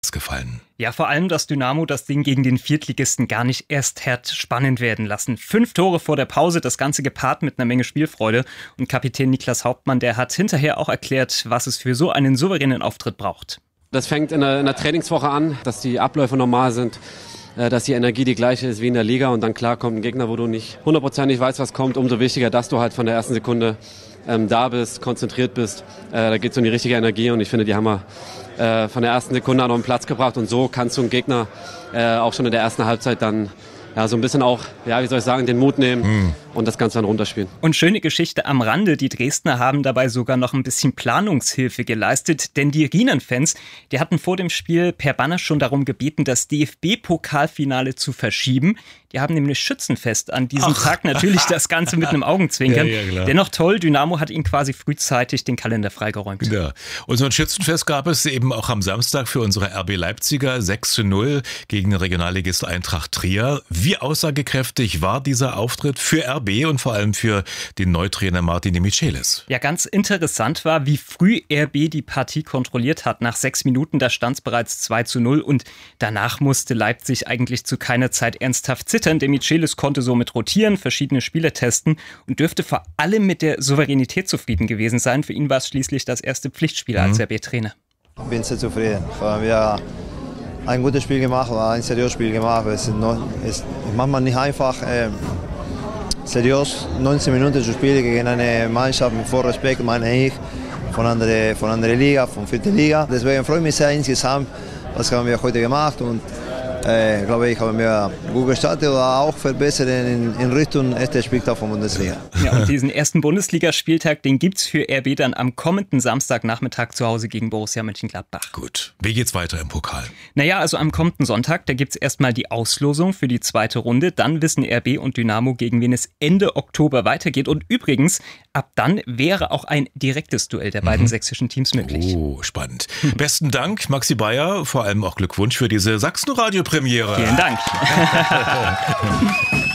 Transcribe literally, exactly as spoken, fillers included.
gefallen? Ja, vor allem, dass Dynamo das Ding gegen den Viertligisten gar nicht erst hat spannend werden lassen. Fünf Tore vor der Pause, das Ganze gepaart mit einer Menge Spielfreude. Und Kapitän Niklas Hauptmann, der hat hinterher auch erklärt, was es für so einen souveränen Auftritt braucht. Das fängt in der, in der Trainingswoche an, dass die Abläufe normal sind, dass die Energie die gleiche ist wie in der Liga. Und dann klar kommt ein Gegner, wo du nicht hundertprozentig weißt, was kommt. Umso wichtiger, dass du halt von der ersten Sekunde ähm, da bist, konzentriert bist. Äh, da geht es um die richtige Energie und ich finde, die haben wir äh, von der ersten Sekunde an auf den Platz gebracht. Und so kannst du einen Gegner äh, auch schon in der ersten Halbzeit dann ja, so ein bisschen auch, ja, wie soll ich sagen, den Mut nehmen hm. und das Ganze dann runterspielen. Und schöne Geschichte am Rande, die Dresdner haben dabei sogar noch ein bisschen Planungshilfe geleistet, denn die Rienan-Fans, die hatten vor dem Spiel per Banner schon darum gebeten, das D F B-Pokalfinale zu verschieben. Die haben nämlich Schützenfest an diesem Ach. Tag, natürlich das Ganze mit einem Augenzwinkern. Ja, ja, Dennoch toll, Dynamo hat ihnen quasi frühzeitig den Kalender freigeräumt. Ja, und so ein Schützenfest gab es eben auch am Samstag für unsere R B Leipziger, sechs zu null gegen den Regionalligist Eintracht Trier. Wie aussagekräftig war dieser Auftritt für R B und vor allem für den Neutrainer Martin de Michelis? Ja, ganz interessant war, wie früh R B die Partie kontrolliert hat. Nach sechs Minuten, da stand es bereits zwei zu null und danach musste Leipzig eigentlich zu keiner Zeit ernsthaft zittern. De Michelis konnte somit rotieren, verschiedene Spiele testen und dürfte vor allem mit der Souveränität zufrieden gewesen sein. Für ihn war es schließlich das erste Pflichtspiel mhm. als R B-Trainer. Ich bin sehr zufrieden. Wir haben ein gutes Spiel gemacht, ein seriöses Spiel gemacht. Es ist, noch, es ist manchmal nicht einfach, äh, seriös neunzig Minuten zu spielen gegen eine Mannschaft mit vollem Respekt, meine ich, von anderer von andere Liga, von vierten Liga. Deswegen freue ich mich sehr insgesamt, was haben wir heute gemacht und äh, glaube ich, haben wir gut gestartet oder auch verbessert in, in Richtung erster Spieltag von Bundesliga. Ja, und diesen ersten Bundesligaspieltag, den gibt's für R B dann am kommenden Samstagnachmittag zu Hause gegen Borussia Mönchengladbach. Gut. Wie geht's weiter im Pokal? Naja, also am kommenden Sonntag, da gibt's erstmal die Auslosung für die zweite Runde. Dann wissen R B und Dynamo, gegen wen es Ende Oktober weitergeht. Und übrigens, ab dann wäre auch ein direktes Duell der beiden mhm. sächsischen Teams möglich. Oh, spannend. Hm. Besten Dank, Maxi Bayer. Vor allem auch Glückwunsch für diese Sachsenradio-Premiere. Vielen Dank.